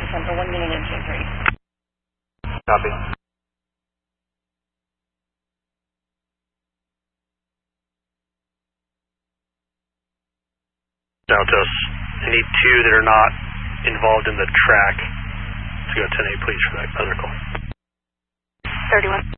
Center, 1 unit engine 3. Copy. Santos, I need 2 that are not involved in the track to go 10-8, please, for that other call. 31.